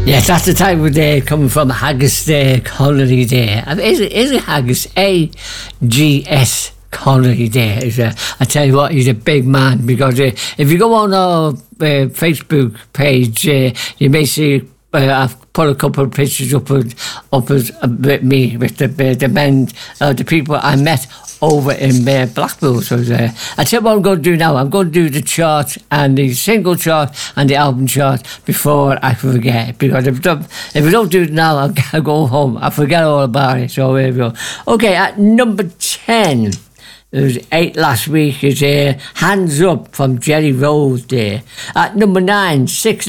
Yes, that's the type of day coming from Haggis Day, Holiday Day. Is it Haggis? A-G-S Holiday Day. I tell you what, he's a big man, because if you go on our Facebook page, you may see I've put a couple of pictures up with me, with the men, the people I met over in Blackpool. So I tell you what I'm going to do now. I'm going to do the chart, and the single chart and the album chart, before I forget. Because if I don't do it now, I'll go home. I forget all about it. So here we go. Okay, at number 10. There was 8 last week. Is Hands Up from Jerry Rose there. At number 9,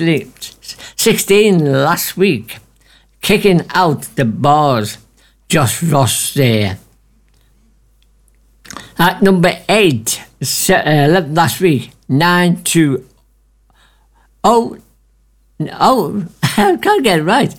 16 last week. Kicking Out the Bars, Josh Ross there. At number 8, 11 last week, 920. I can't get it right.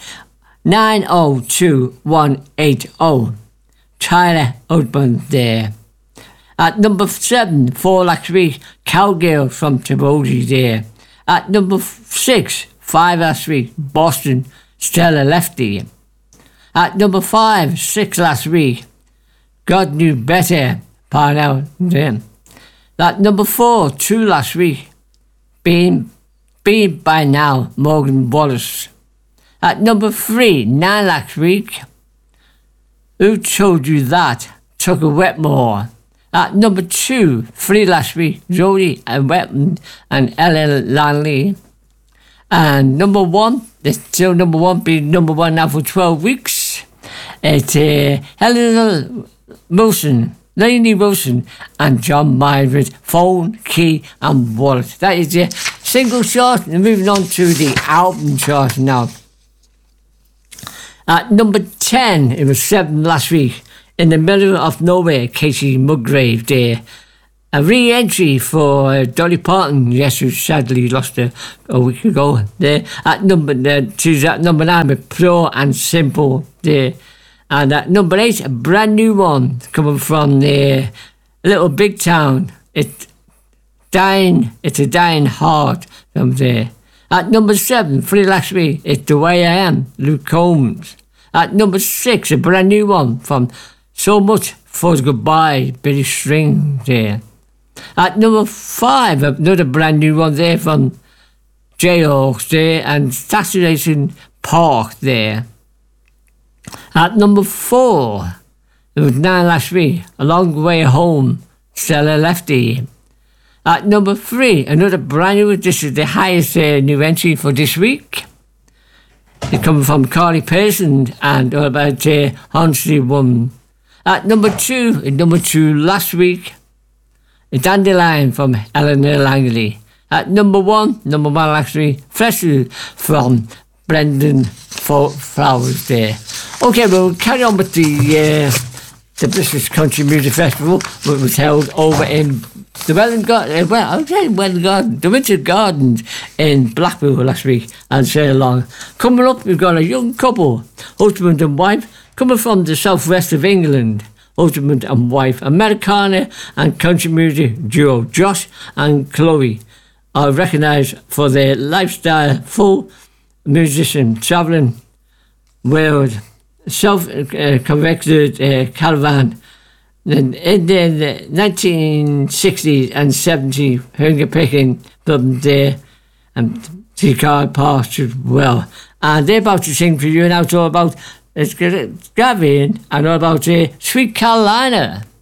902180. Tyler Oatman there. At number 7, 4 last week, Cowgirl from Tabodi there. At number 6, 5 last week, Boston, Stella Lefty. At number 5, 6 last week, God Knew Better, Parnell there. At number 4, 2 last week, Been By Now, Morgan Wallace. At number 3, 9 last week, Who Told You That, Tucker Wetmore. At number 2, 3 last week, Jodie and Wetton and Ellen Lanley. And number 1, it's still number 1, being number 1 now for 12 weeks. It's Helena Wilson, Lainey Wilson, and John Myers, Phone, Key, and Wallet. That is the single chart. And moving on to the album chart now. At number 10, it was 7 last week. In the Middle of Nowhere, Casey Musgrave there. A re-entry for Dolly Parton, yes, who sadly lost a week ago there. At number 9 with Pure and Simple there. And at number 8, a brand new one coming from the Little Big Town. It's a Dying Heart from there. At number 7, 3 last week, it's The Way I Am, Luke Combs. At number 6, a brand new one from So Much for Goodbye, Billy String there. At number 5, another brand new one there from Jayhawks there, and Saturation Park there. At number 4, it was 9 last week, A Long Way Home, Stella Lefty. At number 3, another brand new, this is the highest new entry for this week. It's coming from Carly Pearson and all about Hornsey Woman. At number 2 last week, a Dandelion from Eleanor Langley. At number 1 last week, Festival from Brendan Flowers there. Okay, we'll carry on with the British Country Music Festival, which was held over in the the Winter Gardens in Blackpool last week, and so along. Coming up, we've got a young couple, husband and wife, coming from the southwest of England. Husband and wife, Americana and country music duo Josh and Chloe, are recognised for their lifestyle, full musician, travelling world, self-convicted caravan. In the 1960s and 70s, finger picking from there, and T-Card Park as well. And they're about to sing for you now, so about it's Gavin and all about Sweet Carolina.